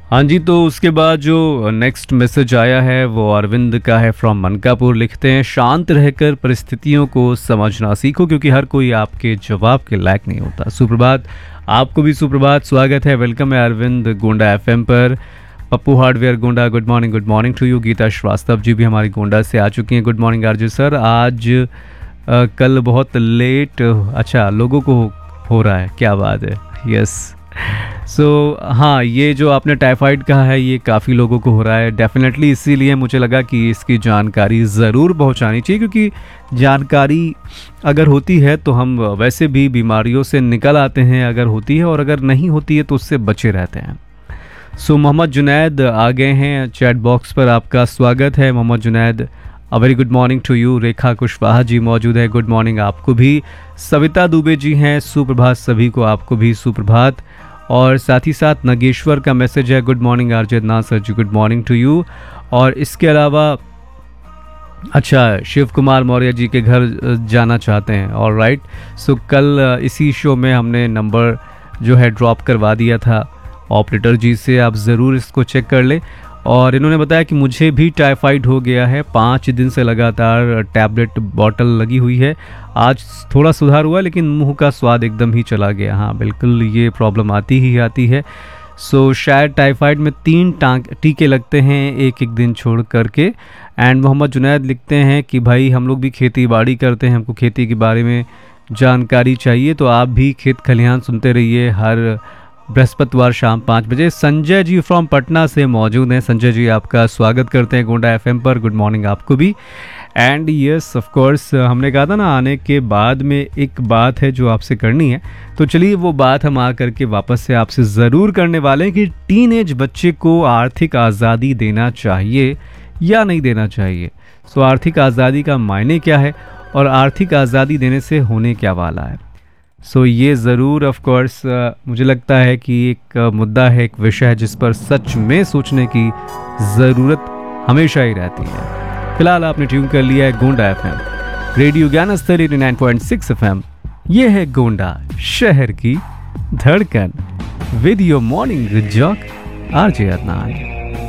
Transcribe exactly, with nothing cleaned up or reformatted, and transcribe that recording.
हाँ जी, तो उसके बाद जो नेक्स्ट मैसेज आया है वो अरविंद का है फ्रॉम मनकापुर। लिखते हैं, शांत रहकर परिस्थितियों को समझना सीखो क्योंकि हर कोई आपके जवाब के लायक नहीं होता। सुप्रभात, आपको भी सुप्रभात, स्वागत है, वेलकम है अरविंद गोंडा एफएम पर। Pappu hardware Gonda, good morning, good morning to you. Gita Srivastava ji भी हमारी गोंडा से आ चुकी हैं, गुड मॉर्निंग आरजे सर। आज आ, कल बहुत लेट, अच्छा लोगों को हो रहा है, क्या बात है, यस। सो so, हाँ, ये जो आपने टाइफाइड कहा है ये काफ़ी लोगों को हो रहा है डेफिनेटली, इसीलिए मुझे लगा कि इसकी जानकारी ज़रूर पहुंचानी चाहिए क्योंकि जानकारी अगर होती है तो हम वैसे भी बीमारियों से निकल आते हैं अगर होती है, और अगर नहीं होती है तो उससे बचे रहते हैं। सो so, मोहम्मद जुनैद आ गए हैं चैट बॉक्स पर, आपका स्वागत है Mohammad Junaid. A very good morning to you. रेखा कुशवाहा जी मौजूद है, गुड मॉर्निंग आपको भी। सविता दुबे जी हैं, सुप्रभात सभी को, आपको भी सुप्रभात। और साथ ही साथ नगेश्वर का मैसेज है, good morning RJ Nasser ji, good morning to you. और इसके अलावा अच्छा, शिव कुमार मौर्य जी के घर जाना चाहते हैं, ऑल राइट। सो कल इसी शो में हमने नंबर जो है ड्रॉप करवा दिया था ऑपरेटर जी से, आप ज़रूर इसको चेक कर लें। और इन्होंने बताया कि मुझे भी टाइफाइड हो गया है, पाँच दिन से लगातार टैबलेट बॉटल लगी हुई है, आज थोड़ा सुधार हुआ लेकिन मुंह का स्वाद एकदम ही चला गया। हाँ बिल्कुल, ये प्रॉब्लम आती ही आती है। सो शायद टाइफाइड में तीन टांक टीके लगते हैं एक एक दिन छोड़ करके। एंड मोहम्मद जुनैद लिखते हैं कि भाई हम लोग भी खेती बाड़ी करते हैं, हमको खेती के बारे में जानकारी चाहिए, तो आप भी खेत खलिहान सुनते रहिए हर बृहस्पतिवार शाम पाँच बजे। संजय जी फ्रॉम पटना से मौजूद हैं, संजय जी आपका स्वागत करते हैं गोंडा एफएम पर, गुड मॉर्निंग आपको भी। एंड यस ऑफ कोर्स, हमने कहा था ना आने के बाद में एक बात है जो आपसे करनी है, तो चलिए वो बात हम आ करके वापस से आपसे ज़रूर करने वाले हैं कि टीनेज बच्चे को आर्थिक आज़ादी देना चाहिए या नहीं देना चाहिए। सो आर्थिक आज़ादी का मायने क्या है और आर्थिक आज़ादी देने से होने क्या वाला है। सो so, ये ज़रूर ऑफ कोर्स मुझे लगता है कि एक uh, मुद्दा है, एक विषय है जिस पर सच में सोचने की ज़रूरत हमेशा ही रहती है। फिलहाल आपने ट्यून कर लिया है गोंडा एफएम, रेडियो ज्ञान स्तर नब्बे पॉइंट छह एफएम। ये है गोंडा शहर की धड़कन, with your morning Jacques RJ Adnan.